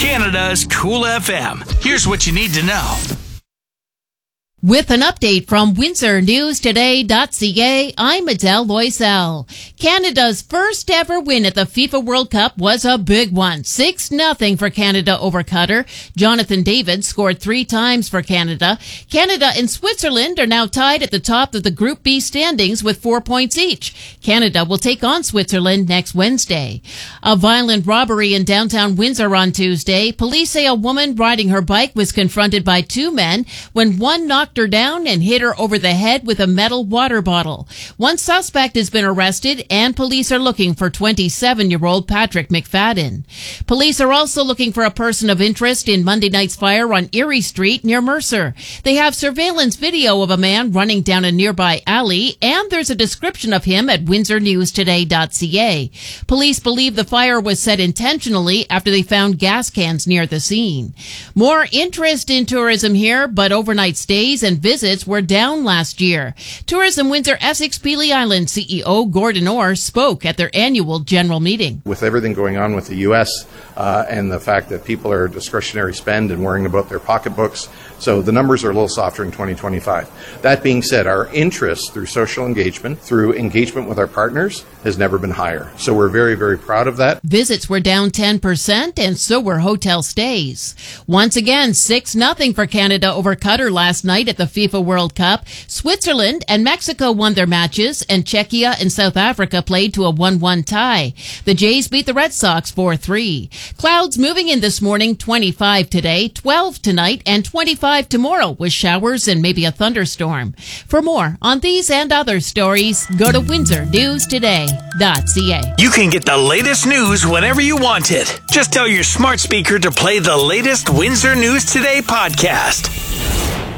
Canada's Cool FM. Here's what you need to know. With an update from WindsorNewsToday.ca, I'm Adele Loisel. Canada's first ever win at the FIFA World Cup was a big one. 6-0 for Canada over Qatar. Jonathan David scored 3 times for Canada. Canada and Switzerland are now tied at the top of the Group B standings with 4 points each. Canada will take on Switzerland next Wednesday. A violent robbery in downtown Windsor on Tuesday. Police say a woman riding her bike was confronted by 2 men when one knocked her down and hit her over the head with a metal water bottle. One suspect has been arrested and police are looking for 27-year-old Patrick McFadden. Police are also looking for a person of interest in Monday night's fire on Erie Street near Mercer. They have surveillance video of a man running down a nearby alley, and there's a description of him at WindsorNewsToday.ca. Police believe the fire was set intentionally after they found gas cans near the scene. More interest in tourism here, but overnight stays and visits were down last year. Tourism Windsor Essex Pelee Island CEO Gordon Orr spoke at their annual general meeting. With everything going on with the U.S. And the fact that people are discretionary spend and worrying about their pocketbooks, so the numbers are a little softer in 2025. That being said, our interest through social engagement, through engagement with our partners, has never been higher. So we're very, very proud of that. Visits were down 10% and so were hotel stays. Once again, 6-0 for Canada over Qatar last night at the FIFA World Cup. Switzerland and Mexico won their matches, and Czechia and South Africa played to a 1-1 tie. The Jays beat the Red Sox 4-3. Clouds moving in this morning, 25 today, 12 tonight, and 25 tomorrow with showers and maybe a thunderstorm. For more on these and other stories, go to WindsorNewsToday.ca. You can get the latest news whenever you want it. Just tell your smart speaker to play the latest Windsor News Today podcast.